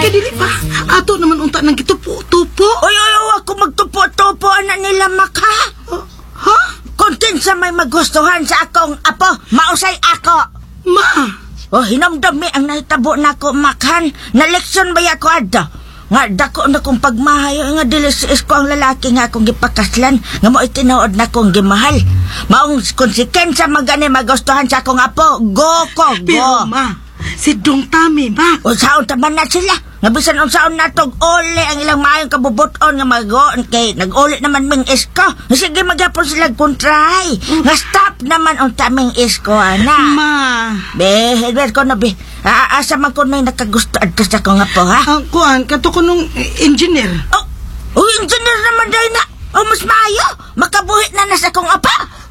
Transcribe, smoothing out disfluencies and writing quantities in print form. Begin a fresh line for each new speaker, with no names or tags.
Kaya dili pa, ato naman unta ng gitupo-tupo.
Oy, ako magtupo-tupo anak nila maka.
Ha?
Kung kinsa may magustuhan sa akong apo, mausay ako.
Ma,
Hinamdami ang nahitabo na ko, Makhan. Na leksyon ba ako adto? Nga dako na kong pagmahayo, nga dilis ko ang lalaki nga akong gipakaslan, nga mo itinood na kong gimahal. Maong konsekensya magani magustuhan sa akong apo, go ko, go.
pero ma, si Dong Tami, ma.
Unsaon taman na sila. Nabisan unsaon natog uli ang ilang maayong kabubuton nga mag-on kay nag-uli naman ming isko. Sige magyapon sila kontray. Nga stop naman ang taming isko, ana.
Ma.
Behel ko na be. Asa man ko may nakagusto adto sa akong apo, ha?
Ang kuan, kato ko nung engineer.
Engineer naman dahil na. Mas maayo. Makabuhit na sa akong apa.